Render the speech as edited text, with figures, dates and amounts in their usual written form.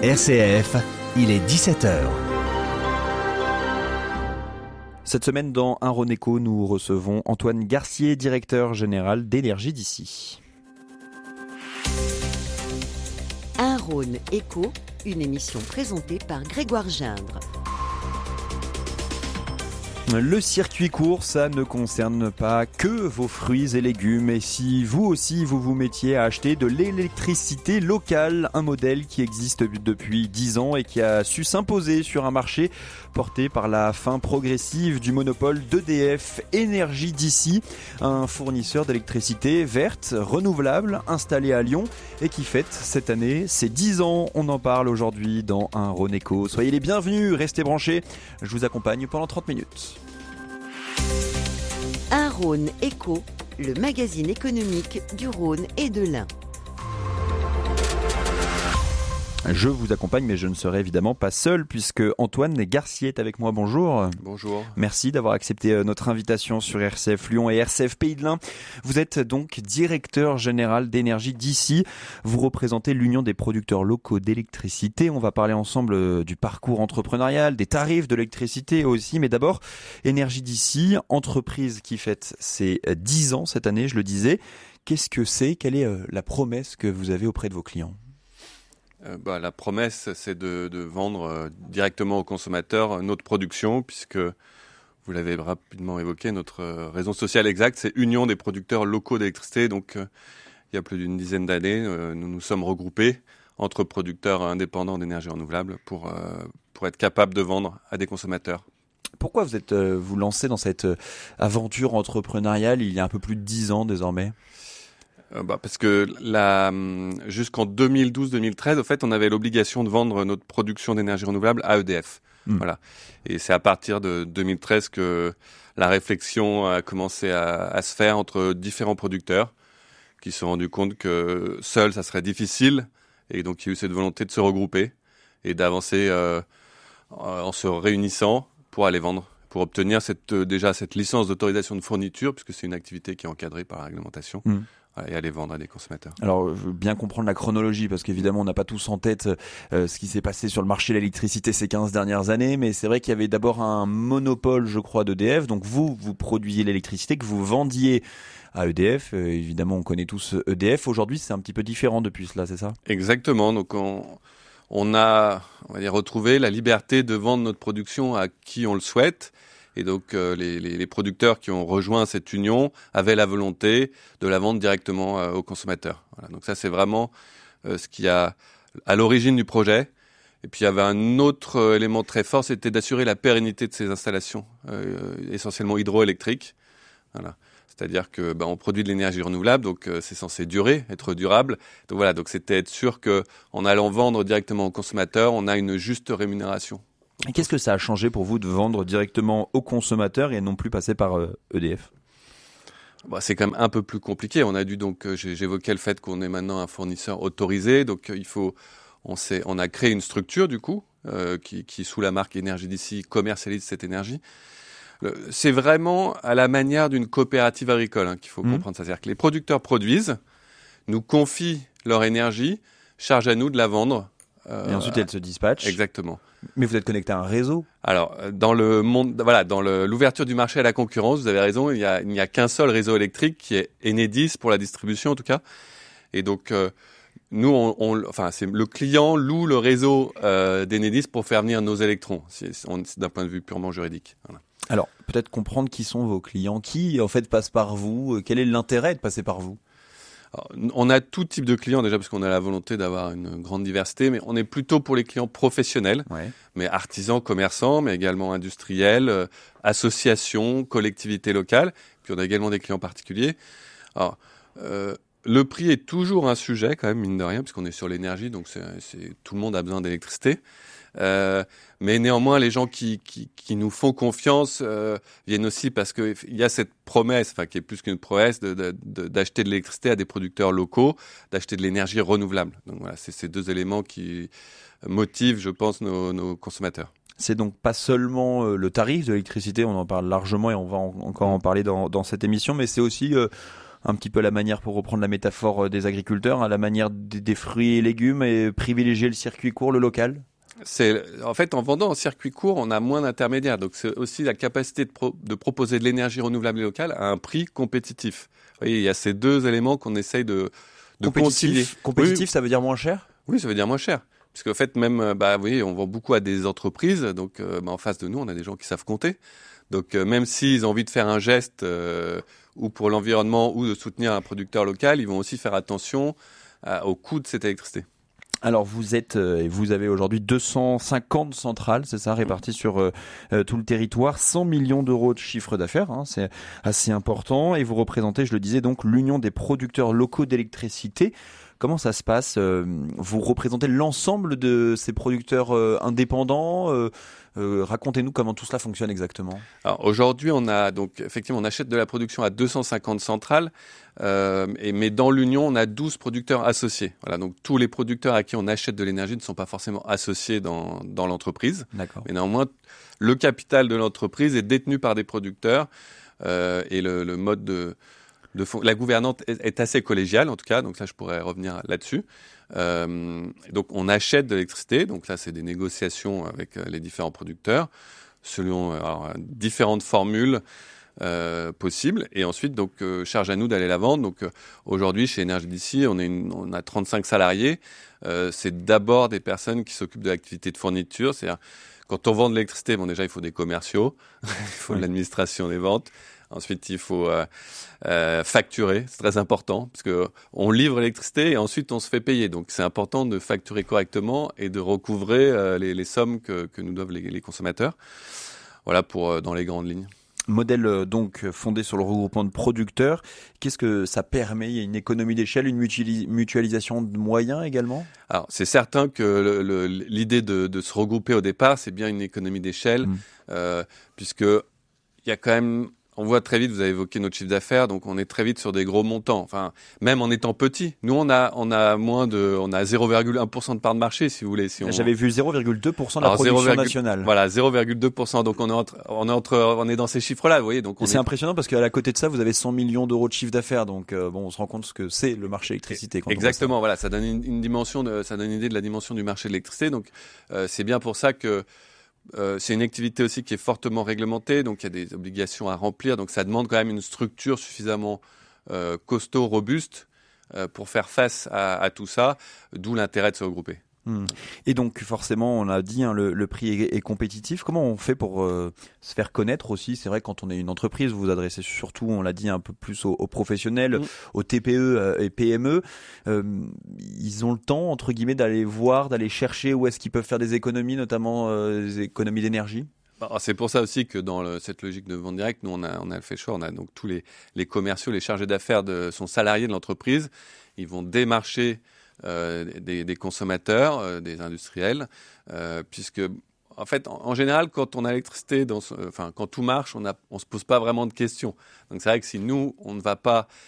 RCF, il est 17h. Cette semaine, dans Un Rhône Éco, nous recevons Antoine Garcier, directeur général d'Énergie d'ici. Un Rhône Éco, une émission présentée par Grégoire Gindre. Le circuit court, ça ne concerne pas que vos fruits et légumes. Et si vous aussi, vous vous mettiez à acheter de l'électricité locale, un modèle qui existe depuis 10 ans et qui a su s'imposer sur un marché porté par la fin progressive du monopole d'EDF Énergie d'ici, un fournisseur d'électricité verte, renouvelable, installé à Lyon et qui fête cette année ses 10 ans. On en parle aujourd'hui dans Un Rhône Éco. Soyez les bienvenus, restez branchés. Je vous accompagne pendant 30 minutes. Un Rhône Éco, le magazine économique du Rhône et de l'Ain. Je vous accompagne, mais je ne serai évidemment pas seul puisque Antoine Garcier est avec moi. Bonjour. Bonjour. Merci d'avoir accepté notre invitation sur RCF Lyon et RCF Pays de l'Ain. Vous êtes donc directeur général d'Énergie d'ici. Vous représentez l'Union des producteurs locaux d'électricité. On va parler ensemble du parcours entrepreneurial, des tarifs de l'électricité aussi. Mais d'abord, Énergie d'ici, entreprise qui fête ses 10 ans cette année, je le disais. Qu'est-ce que c'est ? Quelle est la promesse que vous avez auprès de vos clients ? La promesse, c'est de vendre directement aux consommateurs notre production, puisque, vous l'avez rapidement évoqué, notre raison sociale exacte, c'est Union des producteurs locaux d'électricité. Donc, il y a plus d'une dizaine d'années, nous nous sommes regroupés entre producteurs indépendants d'énergie renouvelable pour être capables de vendre à des consommateurs. Pourquoi vous lancez dans cette aventure entrepreneuriale il y a un peu plus de 10 ans désormais ? Parce que jusqu'en 2012-2013, au fait, on avait l'obligation de vendre notre production d'énergie renouvelable à EDF. Voilà. Et c'est à partir de 2013 que la réflexion a commencé à se faire entre différents producteurs qui se sont rendus compte que seul, ça serait difficile. Et donc, il y a eu cette volonté de se regrouper et d'avancer en se réunissant pour aller vendre, pour obtenir cette licence d'autorisation de fourniture, puisque c'est une activité qui est encadrée par la réglementation. Et aller vendre à des consommateurs. Alors, je veux bien comprendre la chronologie, parce qu'évidemment, on n'a pas tous en tête ce qui s'est passé sur le marché de l'électricité ces 15 dernières années, mais c'est vrai qu'il y avait d'abord un monopole, je crois, d'EDF. Donc vous produisiez l'électricité que vous vendiez à EDF. Évidemment, on connaît tous EDF. Aujourd'hui, c'est un petit peu différent depuis cela, c'est ça ? Exactement. Donc, on va dire, retrouvé la liberté de vendre notre production à qui on le souhaite. Et donc, les producteurs qui ont rejoint cette union avaient la volonté de la vendre directement aux consommateurs. Voilà. Donc ça, c'est vraiment ce qui a à l'origine du projet. Et puis, il y avait un autre élément très fort, c'était d'assurer la pérennité de ces installations, essentiellement hydroélectriques. Voilà. C'est-à-dire que on produit de l'énergie renouvelable, donc c'est censé durer, être durable. Donc voilà, donc c'était être sûr qu'en allant vendre directement aux consommateurs, on a une juste rémunération. Et qu'est-ce que ça a changé pour vous de vendre directement aux consommateurs et non plus passer par EDF ? C'est quand même un peu plus compliqué. On a dû j'évoquais le fait qu'on est maintenant un fournisseur autorisé, donc on a créé une structure du coup qui sous la marque Énergie d'ici commercialise cette énergie. C'est vraiment à la manière d'une coopérative agricole qu'il faut comprendre ça. C'est-à-dire que les producteurs produisent, nous confient leur énergie, charge à nous de la vendre. Et ensuite, elle se dispatche. Exactement. Mais vous êtes connecté à un réseau ? Alors, dans le monde, dans l'ouverture du marché à la concurrence, vous avez raison, il n'y a qu'un seul réseau électrique qui est Enedis pour la distribution en tout cas. Et donc, nous, c'est le client loue le réseau d'Enedis pour faire venir nos électrons. C'est d'un point de vue purement juridique. Voilà. Alors, peut-être comprendre qui sont vos clients, qui en fait passent par vous, quel est l'intérêt de passer par vous ? Alors, on a tout type de clients déjà parce qu'on a la volonté d'avoir une grande diversité, mais on est plutôt pour les clients professionnels, mais artisans, commerçants, mais également industriels, associations, collectivités locales. Puis on a également des clients particuliers. Alors, le prix est toujours un sujet quand même, mine de rien, puisqu'on est sur l'énergie, donc tout le monde a besoin d'électricité. Mais néanmoins, les gens qui nous font confiance viennent aussi parce qu'il y a cette promesse, qui est plus qu'une promesse, d'acheter de l'électricité à des producteurs locaux, d'acheter de l'énergie renouvelable. Donc voilà, c'est ces deux éléments qui motivent, je pense, nos consommateurs. C'est donc pas seulement le tarif de l'électricité, on en parle largement et on va encore en parler dans cette émission, mais c'est aussi un petit peu la manière, pour reprendre la métaphore des agriculteurs, à la manière des fruits et légumes, et privilégier le circuit court, le local? En fait, en vendant en circuit court, on a moins d'intermédiaires. Donc, c'est aussi la capacité de proposer de l'énergie renouvelable et locale à un prix compétitif. Vous voyez, il y a ces deux éléments qu'on essaye de concilier. Compétitif, oui. Ça veut dire moins cher? Oui, ça veut dire moins cher. Parce qu'en fait, même, vous voyez, on vend beaucoup à des entreprises. Donc, en face de nous, on a des gens qui savent compter. Donc, même s'ils ont envie de faire un geste ou pour l'environnement ou de soutenir un producteur local, ils vont aussi faire attention au coût de cette électricité. Alors vous avez aujourd'hui 250 centrales, c'est ça, réparties sur tout le territoire, 100 millions d'euros de chiffre d'affaires, c'est assez important, et vous représentez, je le disais, donc l'Union des producteurs locaux d'électricité. Comment ça se passe? Vous représentez l'ensemble de ces producteurs indépendants. Racontez-nous comment tout cela fonctionne exactement. Alors aujourd'hui, on achète de la production à 250 centrales, mais dans l'Union, on a 12 producteurs associés. Voilà, donc tous les producteurs à qui on achète de l'énergie ne sont pas forcément associés dans l'entreprise. D'accord. Mais néanmoins, le capital de l'entreprise est détenu par des producteurs et le mode la gouvernante est assez collégiale, en tout cas, donc là, je pourrais revenir là-dessus. Donc, on achète de l'électricité, donc là, c'est des négociations avec les différents producteurs, selon différentes formules possibles, et ensuite, donc, charge à nous d'aller la vendre. Donc, aujourd'hui, chez Énergie-D'ici, on a 35 salariés. C'est d'abord des personnes qui s'occupent de l'activité de fourniture, c'est-à-dire, quand on vend de l'électricité, déjà, il faut des commerciaux, il faut de l'administration des ventes. Ensuite, il faut facturer, c'est très important, parce que on livre l'électricité et ensuite on se fait payer. Donc, c'est important de facturer correctement et de recouvrer les sommes que nous doivent les consommateurs. Voilà dans les grandes lignes. Modèle donc fondé sur le regroupement de producteurs. Qu'est-ce que ça permet? Il y a une économie d'échelle, une mutualisation de moyens également? Alors, c'est certain que l'idée de se regrouper au départ, c'est bien une économie d'échelle, puisque il y a quand même... On voit très vite, vous avez évoqué notre chiffre d'affaires, donc on est très vite sur des gros montants. Enfin, même en étant petit, nous on a 0,1% de part de marché, si vous voulez. J'avais vu 0,2% de la production nationale. Voilà, 0,2%. Donc on est dans ces chiffres-là, vous voyez. Donc c'est impressionnant parce qu'à la côté de ça, vous avez 100 millions d'euros de chiffre d'affaires. Donc on se rend compte ce que c'est le marché électricité. Exactement. Voilà, ça donne une dimension, ça donne une idée de la dimension du marché de l'électricité. Donc c'est bien pour ça que c'est une activité aussi qui est fortement réglementée, donc il y a des obligations à remplir, donc ça demande quand même une structure suffisamment costaud, robuste pour faire face à tout ça, d'où l'intérêt de se regrouper. Et donc forcément, on a dit, le prix est compétitif. Comment on fait pour se faire connaître aussi? C'est vrai, quand on est une entreprise, vous vous adressez surtout, on l'a dit, un peu plus aux professionnels, aux TPE et PME. Ils ont le temps, entre guillemets, d'aller chercher où est-ce qu'ils peuvent faire des économies, notamment des économies d'énergie? Alors, c'est pour ça aussi que dans cette logique de vente directe, nous on a fait choix, on a donc tous les commerciaux, les chargés d'affaires sont salariés de l'entreprise, ils vont démarcher des consommateurs, des industriels, puisque en fait, en général, quand on a l'électricité, quand tout marche, on se pose pas vraiment de questions. Donc c'est vrai que si nous, on ne va pas